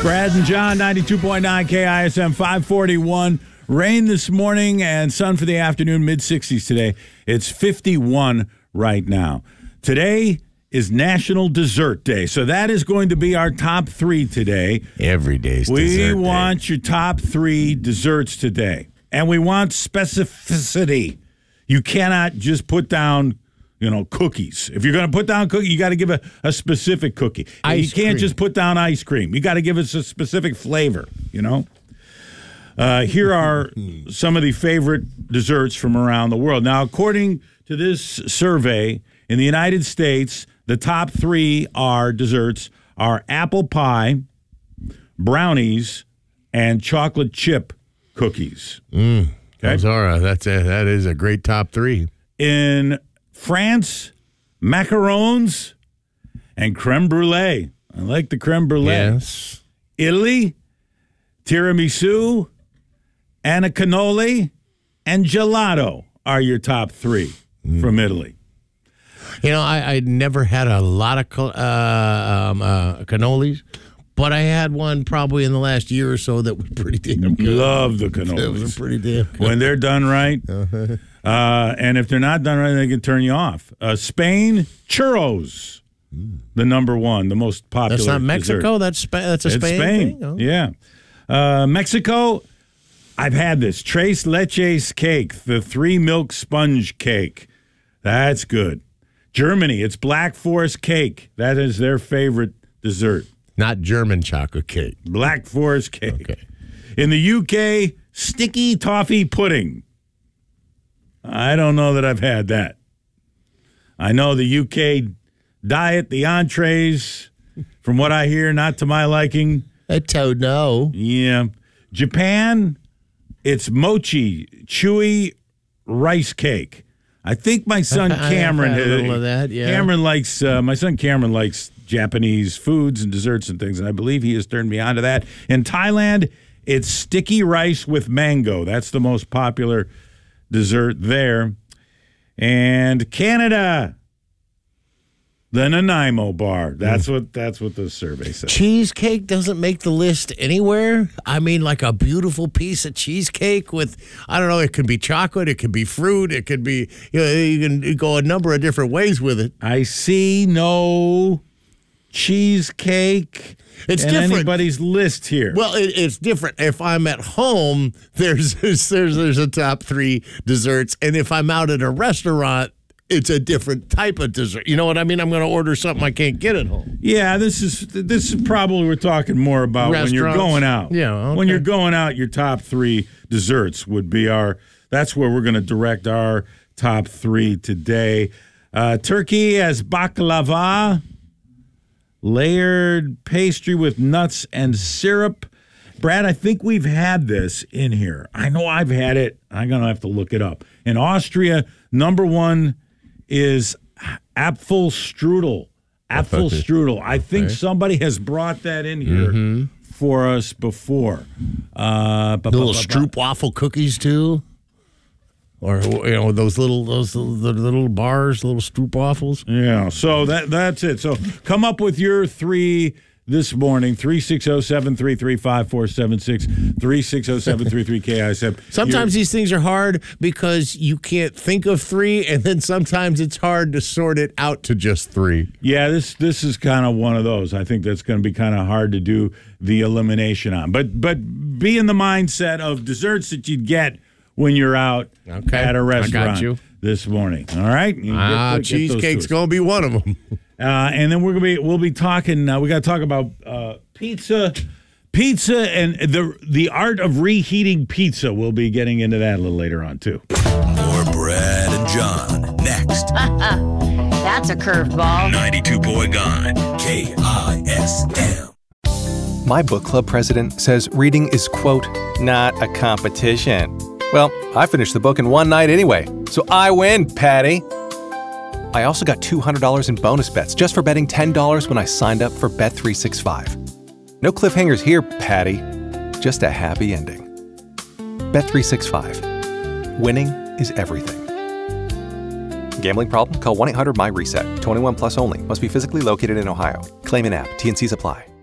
Brad and John, 92.9 KISM, 541. Rain this morning and sun for the afternoon, mid-60s today. It's 51 right now. Today is National Dessert Day, so that is going to be our top three today. Every day's dessert We day. want your top three desserts today, and we want specificity. You cannot just put down cookies. If you're going to put down cookie, you got to give a specific cookie. You can't just put down ice cream. You got to give us a specific flavor, Here are some of the favorite desserts from around the world. Now, according to this survey, in the United States, the top three desserts are apple pie, brownies, and chocolate chip cookies. Okay? That is a great top three. In France, macarons and creme brulee. I like the creme brulee. Yes. Italy, tiramisu, and a cannoli, and gelato are your top three from Italy. I never had a lot of cannolis, but I had one probably in the last year or so that was pretty damn good. Love the cannolis. It was pretty damn good. When they're done right, and if they're not done right, they can turn you off. Spain, churros, the number one, the most popular. That's not Mexico. Dessert. That's a Spain thing? Oh. Yeah. Mexico, I've had this. Tres Leches cake, the 3-milk sponge cake. That's good. Germany, it's Black Forest cake. That is their favorite dessert. Not German chocolate cake. Black Forest cake. Okay. In the UK, sticky toffee pudding. I don't know that I've had that. I know the UK diet, the entrees, from what I hear, not to my liking. I don't know. Yeah. Japan, it's mochi, chewy rice cake. I think my son Cameron had a little of that, yeah. My son Cameron likes Japanese foods and desserts and things, and I believe he has turned me on to that. In Thailand, it's sticky rice with mango. That's the most popular dessert there. And Canada, the Nanaimo bar. That's what the survey says. Cheesecake doesn't make the list anywhere. I mean, like a beautiful piece of cheesecake with, I don't know, it could be chocolate, it could be fruit, it could be, you can go a number of different ways with it. I see no cheesecake It's in different. anybody's list here. Well, it's different. If I'm at home, there's a top three desserts, and if I'm out at a restaurant, it's a different type of dessert. You know what I mean? I'm going to order something I can't get at home. Yeah, this is probably we're talking more about when you're going out. Yeah, okay. When you're going out, your top three desserts would be that's where we're going to direct our top three today. Turkey has baklava, layered pastry with nuts and syrup. Brad, I think we've had this in here. I know I've had it. I'm going to have to look it up. In Austria, number one is Apfelstrudel. Apfelstrudel. I think somebody has brought that in here for us before. Little stroopwafel cookies too, or those little bars, little stroopwafels. Yeah. So that's it. So come up with your three this morning, 360-733-5476, 360-733-KISM. Sometimes these things are hard because you can't think of three, and then sometimes it's hard to sort it out to just three. Yeah, this is kind of one of those. I think that's going to be kind of hard to do the elimination on. But be in the mindset of desserts that you'd get when you're out at a restaurant. I got you. This morning. All right? Cheesecake's going to be one of them. And then we'll be talking. We got to talk about pizza and the art of reheating pizza. We'll be getting into that a little later on too. More Brad and John next. That's a curveball. 92.9 KISM. My book club president says reading is, quote, not a competition. Well, I finished the book in one night anyway, so I win, Patty. I also got $200 in bonus bets just for betting $10 when I signed up for Bet365. No cliffhangers here, Patty. Just a happy ending. Bet365. Winning is everything. Gambling problem? Call 1-800-MY-RESET. 21 plus only. Must be physically located in Ohio. Claim in app. T&Cs apply.